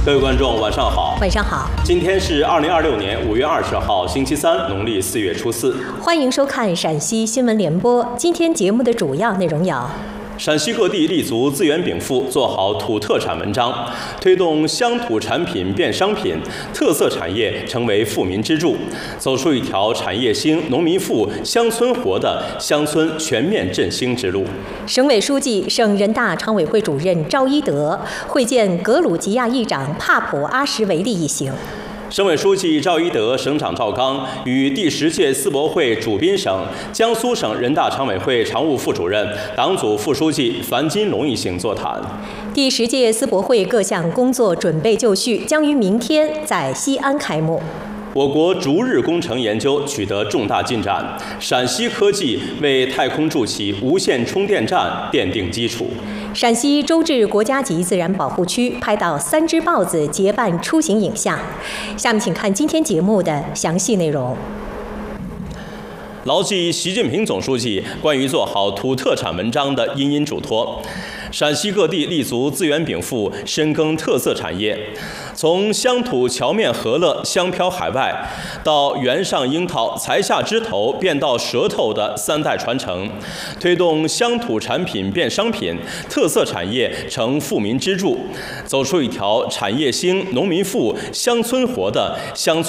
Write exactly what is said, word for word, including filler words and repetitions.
各位观众，晚上好。 晚上好。 今天是二零二六年五月二十号，星期三，农历四月初四。 欢迎收看陕西新闻联播。今天节目的主要内容有： 陕西各地立足资源禀赋，做好土特产文章，推动乡土产品变商品，特色产业成为富民支柱，走出一条产业兴、农民富、乡村活的乡村全面振兴之路。 省委书记、省人大常委会主任赵一德会见格鲁吉亚议长帕普阿什维利一行。 省委书记赵一德、省长赵刚与第十届世博会主宾省江苏省人大常委会常务副主任、党组副书记樊金龙一行座谈。 第十届世博会各项工作准备就绪，将于明天在西安开幕。 我国逐日工程研究取得重大进展，陕西科技为太空筑起无线充电站奠定基础。 陕西周至国家级自然保护区拍到三只豹子结伴出行影像。下面请看今天节目的详细内容。 牢记习近平总书记关于做好土特产文章的殷殷嘱托，陕西各地立足资源禀赋，深耕特色产业，从乡土桥面和乐、香飘海外，到原上樱桃、才下枝头，变到舌头的三代传承，推动乡土产品变商品，特色产业成富民支柱，走出一条产业兴、农民富、乡村活的乡村